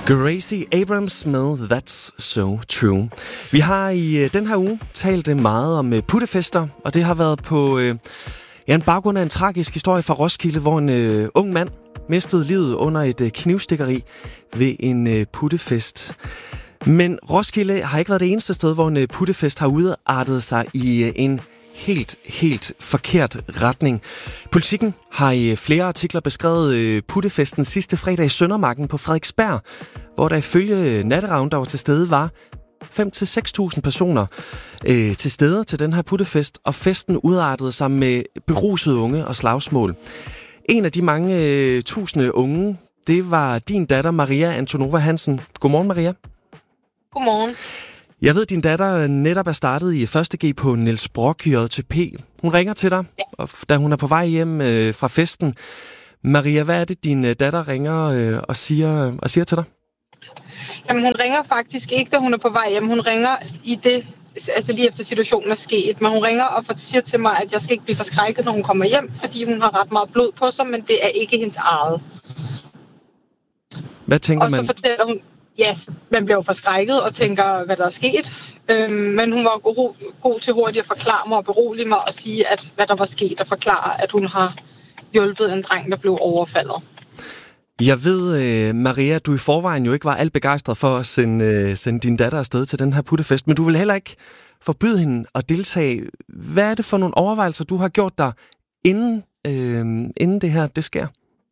Gracie Abrams med That's So True. Vi har i den her uge talt meget om puttefester, og det har været på en baggrund af en tragisk historie fra Roskilde, hvor en ung mand mistede livet under et knivstikkeri ved en puttefest. Men Roskilde har ikke været det eneste sted, hvor en puttefest har udartet sig i en helt forkert retning. Politikken har i flere artikler beskrevet puttefesten sidste fredag i Søndermarken på Frederiksberg, hvor der ifølge Natteravn, der var til stede, var 5-6.000 personer til stede til den her puttefest, og festen udartede sig med berusede unge og slagsmål. En af de mange tusinde unge, det var din datter Maria Antonova Hansen. Godmorgen, Maria. Godmorgen. Jeg ved, at din datter netop er startet i 1.G på Niels Brock JTP. Hun ringer til dig, da hun er på vej hjem fra festen. Maria, hvad er det, din datter ringer og siger til dig? Jamen, hun ringer faktisk ikke, da hun er på vej hjem. Hun ringer lige efter situationen er sket. Men hun ringer og siger til mig, at jeg skal ikke blive forskrækket, når hun kommer hjem, fordi hun har ret meget blod på sig, men det er ikke hendes eget. Hvad tænker man? Og så fortæller hun... Ja, man bliver jo forskrækket og tænker, hvad der er sket. Men hun var god til hurtigt at forklare mig og berolige mig og sige, at hvad der var sket, og forklare, at hun har hjulpet en dreng, der blev overfaldet. Jeg ved, Maria, du i forvejen jo ikke var alt begejstret for at sende din datter afsted til den her puttefest, men du vil heller ikke forbyde hende at deltage. Hvad er det for nogle overvejelser, du har gjort dig, inden det her det sker?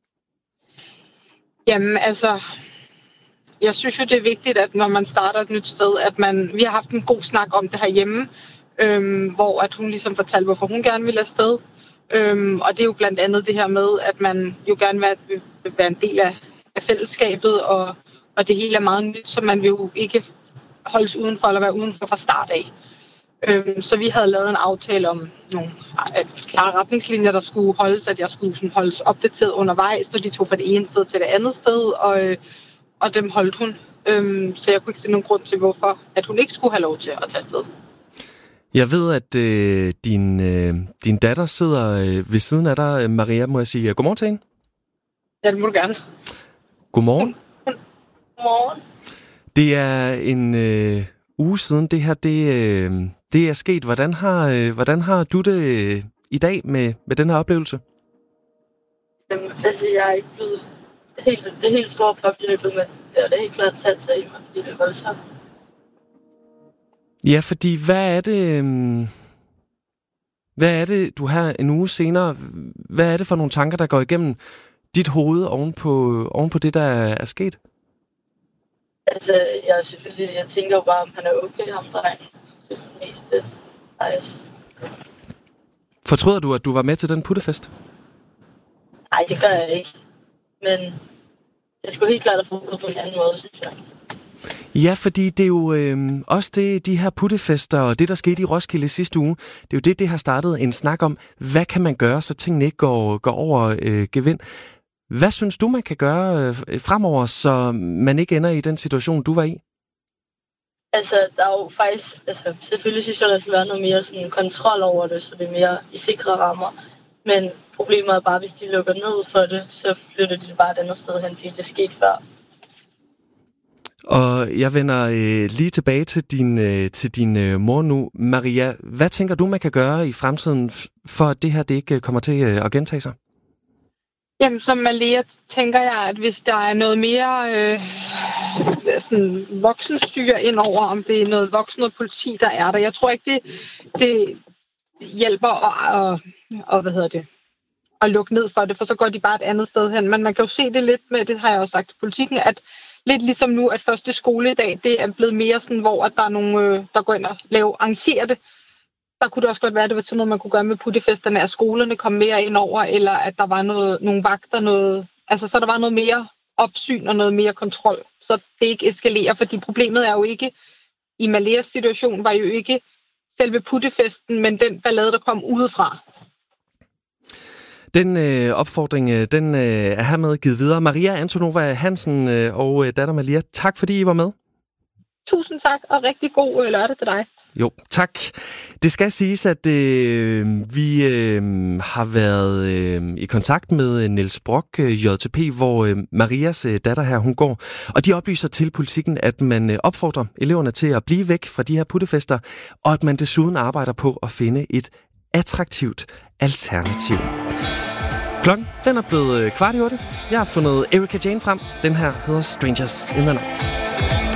Jamen, altså... Jeg synes jo, det er vigtigt, at når man starter et nyt sted, at vi har haft en god snak om det herhjemme, hvor at hun ligesom fortalte, hvorfor hun gerne ville afsted. Og det er jo blandt andet det her med, at man jo gerne vil være en del af fællesskabet, og det hele er meget nyt, så man vil jo ikke holdes udenfor eller være udenfor fra start af. Så vi havde lavet en aftale om nogle klare retningslinjer, der skulle holdes, at jeg skulle sådan holdes opdateret undervejs, når de tog fra det ene sted til det andet sted, og dem holdt hun. Så jeg kunne ikke se nogen grund til, hvorfor at hun ikke skulle have lov til at tage afsted. Jeg ved, at din datter sidder ved siden af dig. Maria, må jeg sige godmorgen til hende? Ja, det må du gerne. Godmorgen. Godmorgen. Det er en uge siden det her, det er sket. Hvordan har du det i dag med den her oplevelse? Jamen, altså, jeg er ikke blevet det helt store påvirket, men det er det helt klart sat sig i mig, fordi det er voldsomt. Ja, fordi hvad er det, du har en uge senere, hvad er det for nogle tanker, der går igennem dit hoved oven på det, der er sket? Altså, jeg tænker jo bare, om han er okay, ham drengen. Det er det meste. Nice. Fortryder du, at du var med til den puttefest? Nej, det gør jeg ikke. Men jeg skulle helt klart have fokus på en anden måde, synes jeg. Ja, fordi det er jo også de her puttefester og det, der skete i Roskilde sidste uge, det er jo det har startet en snak om, hvad kan man gøre, så tingene ikke går over gevind. Hvad synes du, man kan gøre fremover, så man ikke ender i den situation, du var i? Altså, der er jo faktisk... Altså, selvfølgelig synes jeg, der skal være noget mere sådan, kontrol over det, så det er mere i sikre rammer. Men problemet er bare, hvis de lukker ned for det, så flytter de det bare et andet sted hen, fordi det skete før. Og jeg vender lige tilbage til din mor nu. Maria, hvad tænker du, man kan gøre i fremtiden, for at det her det ikke kommer til at gentage sig? Jamen, som Maria tænker jeg, at hvis der er noget mere sådan voksenstyre ind over, om det er noget voksen og politi, der er der. Jeg tror ikke, det hjælper at lukke ned for det, for så går de bare et andet sted hen. Men man kan jo se det lidt med, det har jeg også sagt til politikken, at lidt ligesom nu, at første skoledag, det er blevet mere sådan, hvor at der er nogle, der går ind og arrangerer det. Der kunne det også godt være, at det var sådan noget, man kunne gøre med puttefesterne, at skolerne kom mere ind over, eller at der var nogle vagter, så der var noget mere opsyn og noget mere kontrol, så det ikke eskalerer, fordi problemet er jo ikke, i Maleas situation var jo ikke selve puttefesten, men den ballade, der kom udefra. Den opfordring, den er hermed givet videre. Maria Antonova Hansen og datter Malia, tak fordi I var med. Tusind tak, og rigtig god lørdag til dig. Jo, tak. Det skal siges, at vi har været i kontakt med Niels Brock, JTP, hvor Marias datter her, hun går. Og de oplyser til Politikken, at man opfordrer eleverne til at blive væk fra de her puttefester, og at man desuden arbejder på at finde et attraktivt alternativ. Klokken, den er blevet 7:15. Jeg har fundet Erika Jane frem. Den her hedder Strangers in the Night.